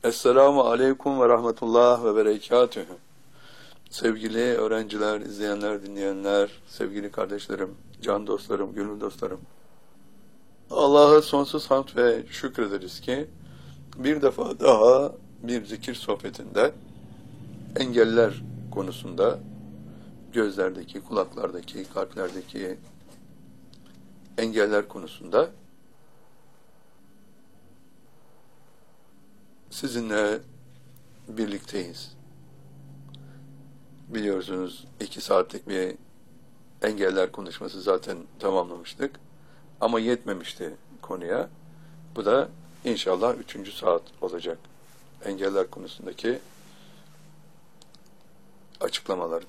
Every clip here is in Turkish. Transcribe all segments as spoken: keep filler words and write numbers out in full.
Esselamu Aleyküm ve Rahmetullah ve Berekatühü. Sevgili öğrenciler, izleyenler, dinleyenler, sevgili kardeşlerim, can dostlarım, gönül dostlarım. Allah'a sonsuz hamd ve şükrederiz ki bir defa daha bir zikir sohbetinde engeller konusunda gözlerdeki, kulaklardaki, kalplerdeki engeller konusunda sizinle birlikteyiz. Biliyorsunuz iki saatlik bir engeller konuşması zaten tamamlamıştık. Ama yetmemişti konuya. Bu da inşallah üçüncü saat olacak. Engeller konusundaki açıklamaların.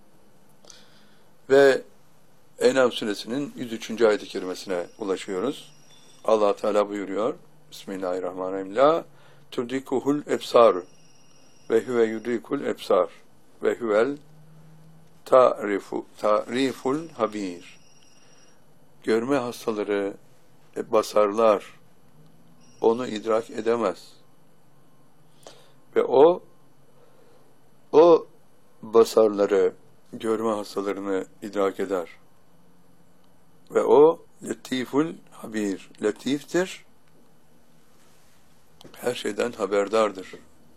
Ve En'am suresinin yüz üçüncü ayet-i kerimesine ulaşıyoruz. Allah Teala buyuruyor. Bismillahirrahmanirrahim. La tudrikuhul ebsar ve huve yudrikul ebsar ve huvel ta'rifu ta'riful habir. Görme hastaları, basarlar onu idrak edemez. Ve o o basarları, görme hastalarını idrak eder. Ve o latiful habir, latiftir, her şeyden haberdardır.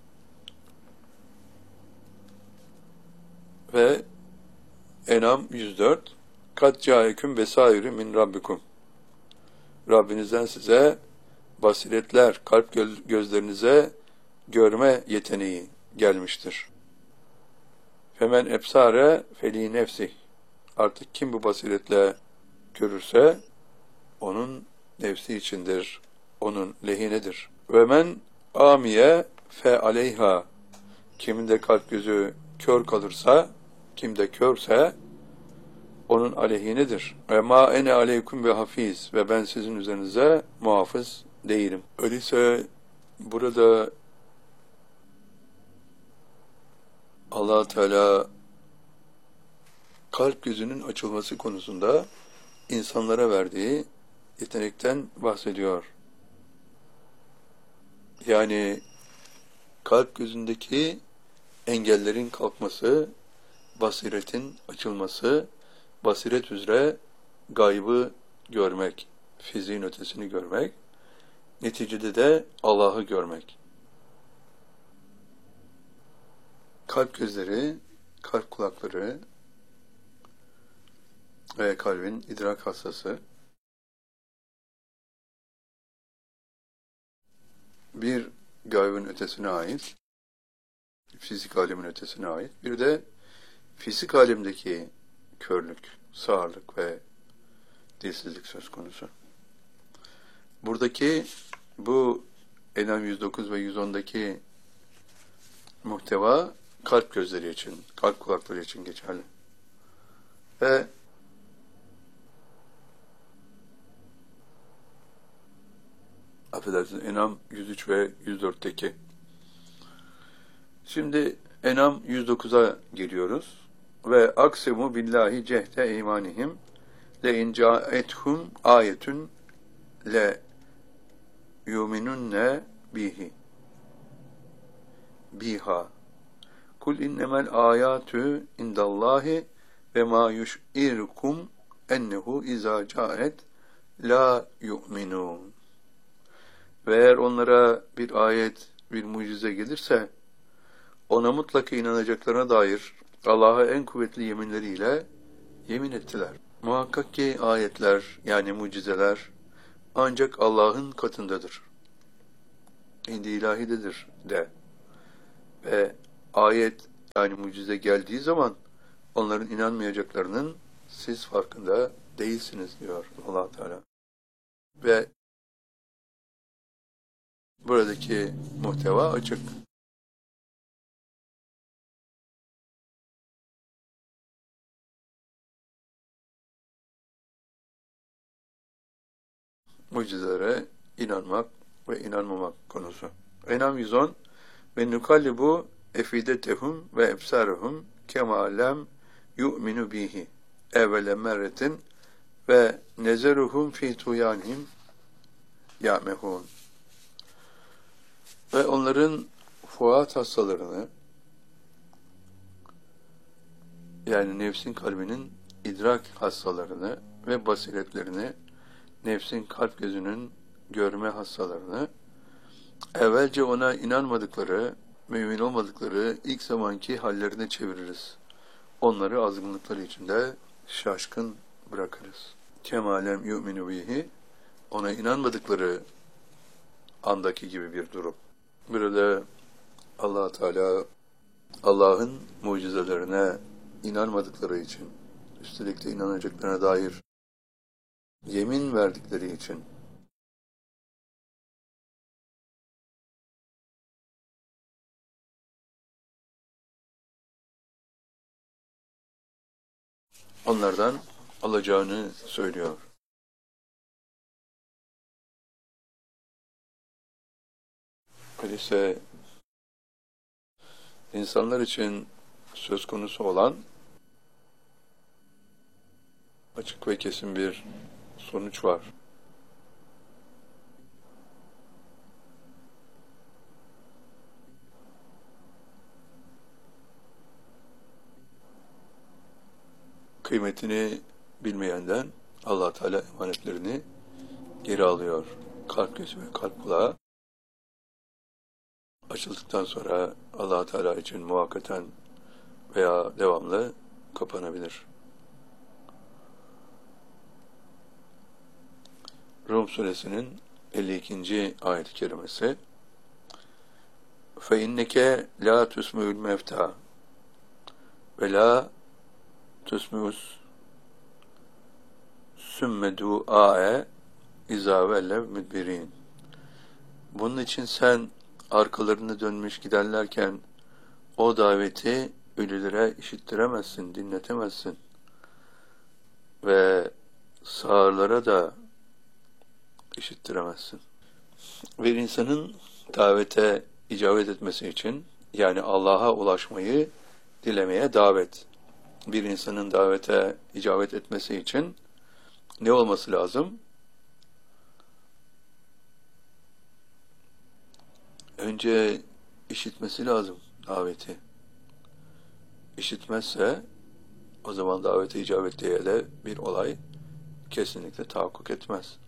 Ve En'am yüz dört Kat câeküm vesairü min rabbikum. Rabbinizden size basiretler, kalp gözlerinize görme yeteneği gelmiştir. Femen ebsare feli nefsih. Artık kim bu basiretle görürse onun nefsi içindir, onun lehinedir. Ve men amiye fe aleyha. Kimin de kalp gözü kör kalırsa, kim de körse onun aleyhinedir. Ve ma ene aleyküm ve hafiz. Ve ben sizin üzerinize muhafız değilim. Öyleyse burada Allah Teala kalp gözünün açılması konusunda insanlara verdiği yetenekten bahsediyor. Yani kalp gözündeki engellerin kalkması, basiretin açılması, basiret üzere gaybı görmek, fiziğin ötesini görmek, neticede de Allah'ı görmek. Kalp gözleri, kalp kulakları ve kalbin idrak hastası bir gaybın ötesine ait, fizik alemin ötesine ait, bir de fizik alemdeki körlük, sağırlık ve dilsizlik söz konusu. Buradaki bu En'am yüz dokuz ve yüz ondaki muhteva kalp gözleri için, kalp kulakları için geçerli. Ve affedersiniz, En'am yüz üç ve yüz dörtteki. Şimdi En'am yüz dokuza geliyoruz. Ve aksimu billahi cehde imanihim le in caethum ayetun le yuminunne bihi biha kul innemel ayatu indallahi ve ma yuş'irkum ennehu iza caet la yu'minun. Ve eğer onlara bir ayet, bir mucize gelirse ona mutlaka inanacaklarına dair Allah'a en kuvvetli yeminleriyle yemin ettiler. Muhakkak ki ayetler, yani mucizeler ancak Allah'ın katındadır. İndi ilahidedir de. Ve ayet, yani mucize geldiği zaman onların inanmayacaklarının siz farkında değilsiniz diyor Allah Teala. Ve buradaki muhteva açık. Mucizelere inanmak ve inanmamak konusu. En'am yüz on ve nukallibu efidetehum ve ebsaruhum kema lem yu'minu bihi evvele merretin ve nezeruhum fi tuyanihim ya'mehun. Ve onların fuat hastalarını, yani nefsin kalbinin idrak hastalarını ve basiretlerini, nefsin kalp gözünün görme hastalarını, evvelce ona inanmadıkları, mümin olmadıkları ilk zamanki hallerine çeviririz. Onları azgınlıkları içinde şaşkın bırakırız. Kemalem yu'minu bihi, ona inanmadıkları andaki gibi bir durum. Burada Allah Teala Allah'ın mucizelerine inanmadıkları için, üstelik de inanacaklarına dair yemin verdikleri için onlardan alacağını söylüyor. Öyleyse insanlar için söz konusu olan açık ve kesin bir sonuç var. Kıymetini bilmeyenden Allah Teala emanetlerini geri alıyor. Kalp gözü ve kalp kulağı açıldıktan sonra Allah Teala için muhakkaten veya devamlı kapanabilir. Rum suresinin elli ikinci ayet-i kerimesi فَاِنَّكَ لَا تُسْمُعُ الْمَفْتَى وَلَا تُسْمُعُ سُمَّ دُعَاءَ اِذَا وَلَّوْ مُدْبِرِينَ. Bunun için sen arkalarını dönmüş giderlerken o daveti ölülere işittiremezsin, dinletemezsin ve sağırlara da işittiremezsin. Bir insanın davete icabet etmesi için, yani Allah'a ulaşmayı dilemeye davet, bir insanın davete icabet etmesi için ne olması lazım? Önce işitmesi lazım daveti. İşitmezse o zaman davete icabet diye de bir olay kesinlikle tahakkuk etmez.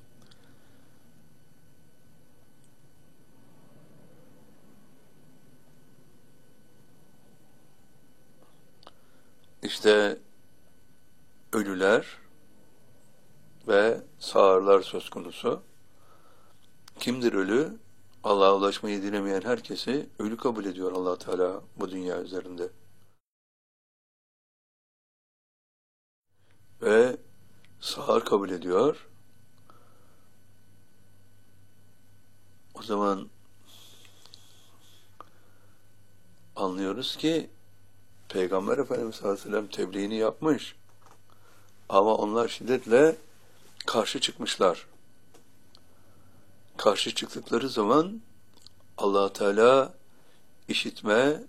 İşte ölüler ve sağırlar söz konusu. Kimdir ölü? Allah'a ulaşmayı dilemeyen herkesi ölü kabul ediyor Allah Teala bu dünya üzerinde. Ve sağır kabul ediyor. O zaman anlıyoruz ki Peygamber Efendimiz sallallahu aleyhi ve sellem tebliğini yapmış. Ama onlar şiddetle karşı çıkmışlar. Karşı çıktıkları zaman Allah Teala işitme,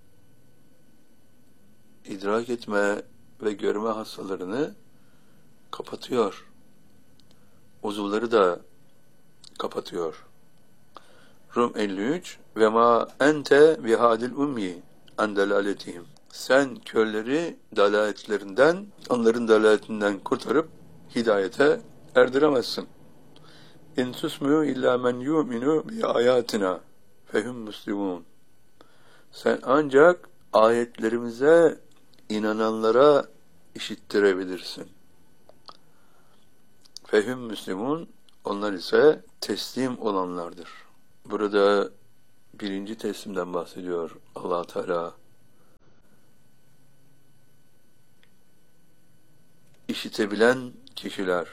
idrak etme ve görme hastalarını kapatıyor. Uzuvları da kapatıyor. Rum elli üç ve ma ente bihadil ummi an dalaletihim. Sen körleri dalaletlerinden, onların dalaletinden kurtarıp hidayete erdiremezsin. İn tusmi'u illa men yu'minu bi ayatina fehum muslimun. Sen ancak ayetlerimize inananlara işittirebilirsin. Fehum muslimun, onlar ise teslim olanlardır. Burada birinci teslimden bahsediyor Allah Teala. İşitebilen kişiler,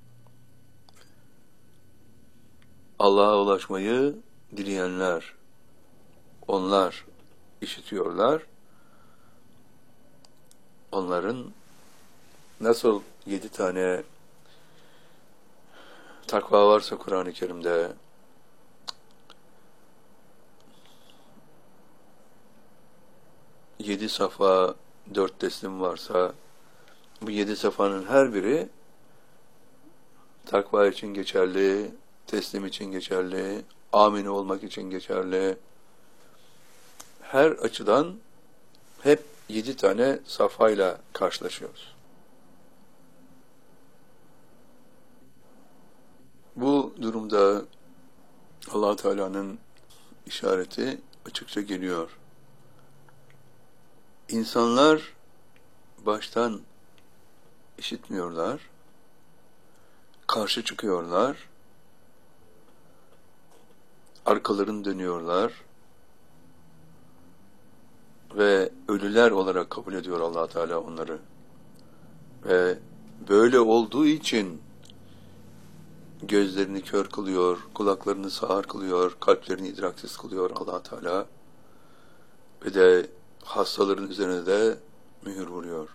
Allah'a ulaşmayı dileyenler, onlar işitiyorlar. Onların nasıl yedi tane takva varsa Kur'an-ı Kerim'de, yedi safa, dört teslim varsa, bu yedi safanın her biri takva için geçerli, teslim için geçerli, amini olmak için geçerli. Her açıdan hep yedi tane safhayla karşılaşıyoruz. Bu durumda Allah Teala'nın işareti açıkça geliyor. İnsanlar baştan işitmiyorlar, karşı çıkıyorlar, arkalarını dönüyorlar ve ölüler olarak kabul ediyor Allah Teala onları. Ve böyle olduğu için gözlerini kör kılıyor, kulaklarını sağır kılıyor, kalplerini idraksiz kılıyor Allah Teala ve de hastaların üzerine de mühür vuruyor.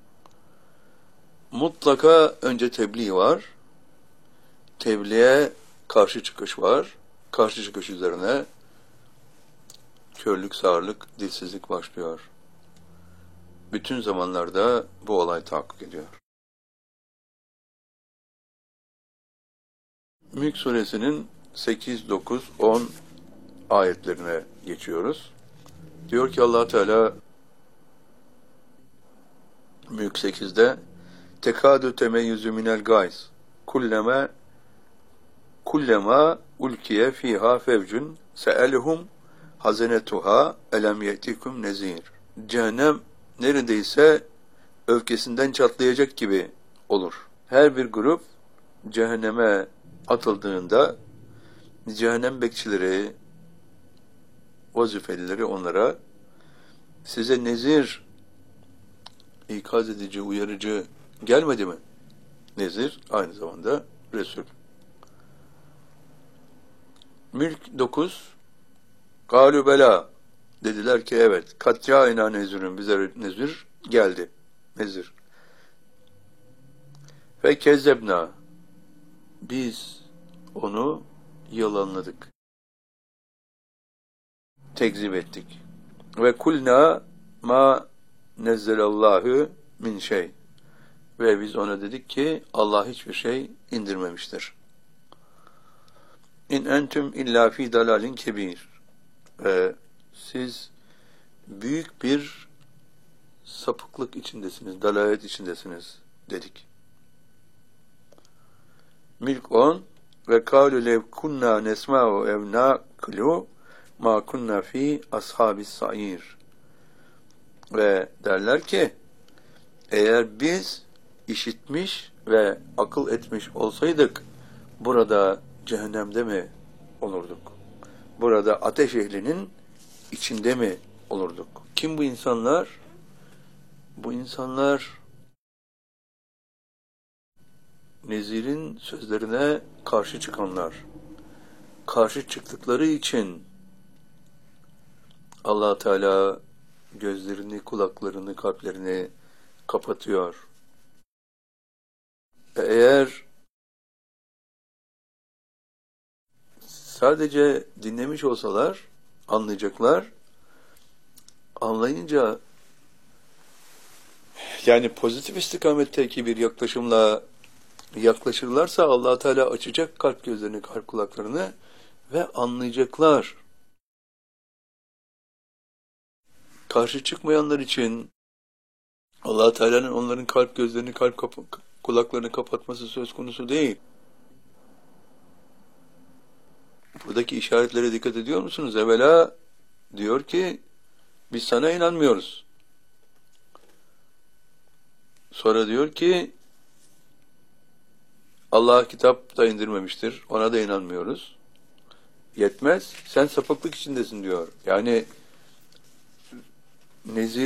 Mutlaka önce tebliğ var, tebliğe karşı çıkış var, karşı çıkış üzerine körlük, sağırlık, dilsizlik başlıyor. Bütün zamanlarda bu olay tahakkuk ediyor. Mülk Suresinin sekiz, dokuz, on ayetlerine geçiyoruz. Diyor ki Allah Teala Mülk sekizde tekadu temeyyüzü minel gayz kullema kullema ulkiye fiha fevcun se'elhum hazenetuha elem yetikum nezir. Cehennem neredeyse öfkesinden çatlayacak gibi olur. Her bir grup cehenneme atıldığında cehennem bekçileri, vazifelileri onlara size nezir, ikaz edici, uyarıcı gelmedi mi? Nezir aynı zamanda Resul. Mülk dokuz Kâlü belâ dediler ki evet. Kat câinâ nezirün bize nezir geldi. Nezir. Ve kezzebnâ biz onu yalanladık. Tekzip ettik. Ve kulna ma nezzelallahu min şey. Ve biz ona dedik ki Allah hiçbir şey indirmemiştir. İn entüm illa fi dalalin kebir. Ve siz büyük bir sapıklık içindesiniz, dalalet içindesiniz dedik. Mülk on ve kâlü lev kunnâ nesmâ'u ev nâklu mâ kunnâ fî ashabis sa'ir. Ve derler ki eğer biz işitmiş ve akıl etmiş olsaydık burada cehennemde mi olurduk? Burada ateş ehlinin içinde mi olurduk? Kim bu insanlar? Bu insanlar Nezir'in sözlerine karşı çıkanlar. Karşı çıktıkları için Allah Teala gözlerini, kulaklarını, kalplerini kapatıyor. Eğer sadece dinlemiş olsalar, anlayacaklar, anlayınca yani pozitif istikametteki bir yaklaşımla yaklaşırlarsa Allah Teala açacak kalp gözlerini, kalp kulaklarını ve anlayacaklar. Karşı çıkmayanlar için Allah Teala'nın onların kalp gözlerini, kalp kap- kulaklarını kapatması söz konusu değil. Buradaki işaretlere dikkat ediyor musunuz? Evvela diyor ki biz sana inanmıyoruz. Sonra diyor ki Allah kitap da indirmemiştir. Ona da inanmıyoruz. Yetmez. Sen sapıklık içindesin diyor. Yani nezir